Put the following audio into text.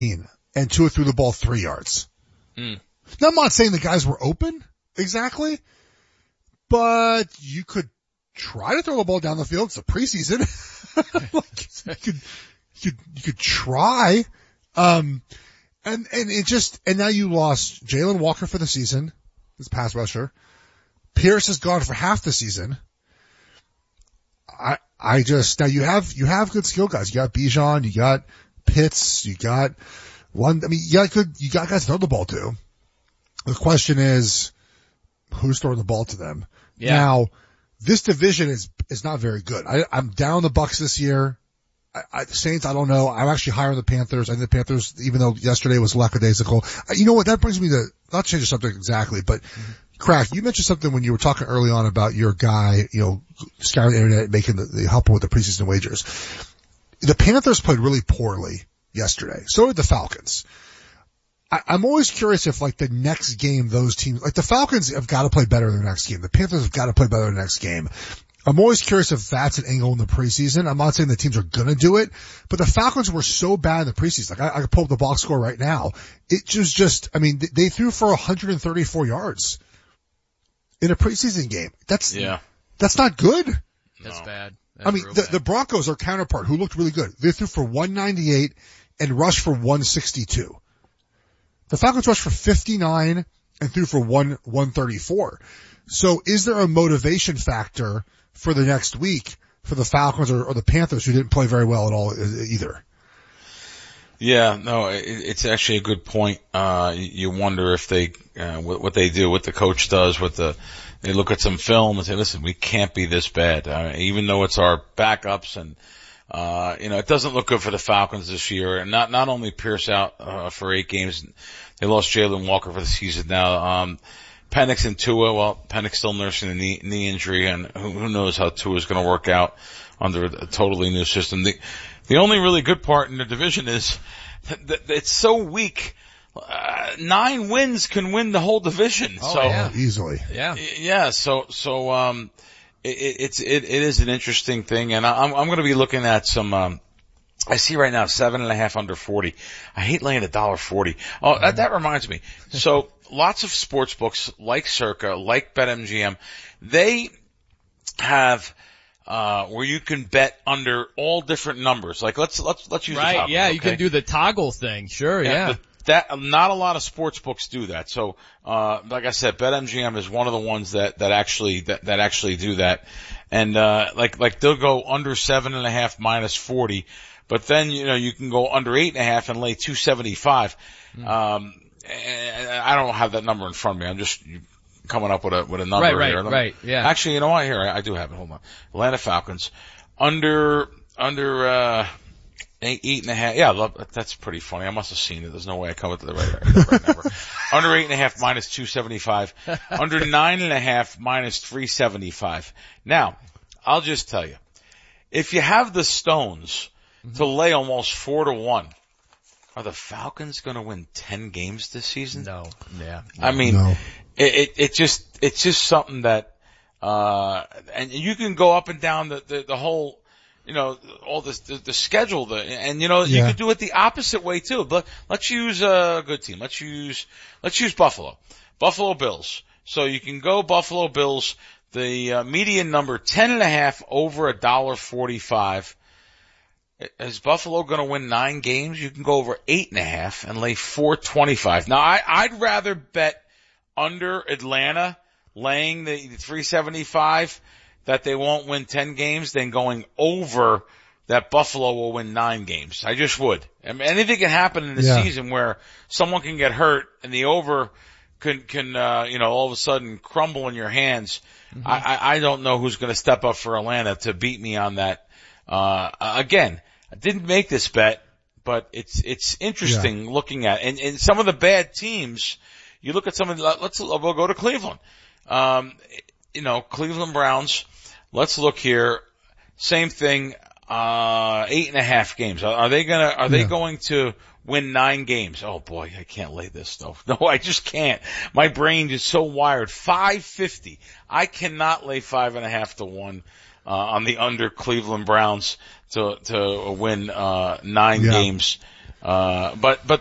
and Tua threw the ball 3 yards. Now, I'm not saying the guys were open exactly, but you could try to throw the ball down the field. It's a preseason. You could try. And now you lost Jalen Walker for the season, this pass rusher. Pierce is gone for half the season. Now you have good skill guys. You got Bijan, you got Pitts, you got you got guys to throw the ball to. The question is, who's throwing the ball to them? Yeah. Now, this division is not very good. I'm down the Bucs this year. Saints, I don't know. I'm actually higher on the Panthers. I think the Panthers, even though yesterday was lackadaisical. You know what? That brings me to, not change the subject exactly, but Crack, you mentioned something when you were talking early on about your guy, scouring the internet, making the helping with the preseason wagers. The Panthers played really poorly yesterday. So did the Falcons. I'm always curious if the next game those teams, the Falcons have got to play better than the next game. The Panthers have got to play better than the next game. I'm always curious if that's an angle in the preseason. I'm not saying the teams are gonna do it, but the Falcons were so bad in the preseason. I could pull up the box score right now. It they threw for 134 yards in a preseason game. That's not good. That's bad. The Broncos are counterpart who looked really good. They threw for 198 and rushed for 162. The Falcons rushed for 59 and threw for 134. So is there a motivation factor for the next week for the Falcons or the Panthers who didn't play very well at all either? Yeah, no, it's actually a good point. You wonder if they, what they do, what the coach does, they look at some film and say, listen, we can't be this bad. Even though it's our backups and, it doesn't look good for the Falcons this year. And not only Pierce out, for 8 games, they lost Jalen Walker for the season now. Penix and Tua, Penix still nursing a knee injury, and who knows how Tua's going to work out under a totally new system. The only really good part in the division is that it's so weak. 9 wins can win the whole division. Easily. Yeah. Yeah. So it is an interesting thing, and I'm going to be looking at some. I see right now 7.5 under 40. I hate laying $1.40. Oh, that reminds me. So lots of sports books like Circa, like BetMGM, they have where you can bet under all different numbers. Like let's use the Falcons, yeah, okay? You can do the toggle thing. Sure, yeah. Not a lot of sports books do that. So like I said, BetMGM is one of the ones that actually do that. And like they'll go under 7.5 minus 40. But then, you can go under 8.5 and lay 275. And I don't have that number in front of me. I'm just coming up with a number here. Right, yeah. Actually, you know what? Here, I do have it. Hold on. Atlanta Falcons. Under 8.5. Yeah, that's pretty funny. I must have seen it. There's no way I come up to the right number. Under 8.5 minus 275. Under 9.5 minus 375. Now, I'll just tell you. If you have the stones to lay almost 4-1. Are the Falcons going to win 10 games this season? No. Yeah. No. It's just something that, and you can go up and down the whole, all this, the schedule, and you can do it the opposite way too. But let's use a good team. Let's use Buffalo. Buffalo Bills. So you can go Buffalo Bills, the median number 10.5 over $1.45. Is Buffalo going to win 9 games? You can go over 8.5 and lay 425. Now, I'd rather bet under Atlanta laying the 375 that they won't win 10 games than going over that Buffalo will win 9 games. I just would. I mean, anything can happen in the season where someone can get hurt and the over can all of a sudden crumble in your hands. Mm-hmm. I don't know who's going to step up for Atlanta to beat me on that. Again, I didn't make this bet, but it's interesting looking at, and some of the bad teams, you look at some of the, we'll go to Cleveland. Cleveland Browns, let's look here. Same thing, 8.5 games. Are they going to win 9 games? Oh boy, I can't lay this stuff. No, I just can't. My brain is so wired. 550. I cannot lay 5.5 to 1. On the under Cleveland Browns to win 9 games. But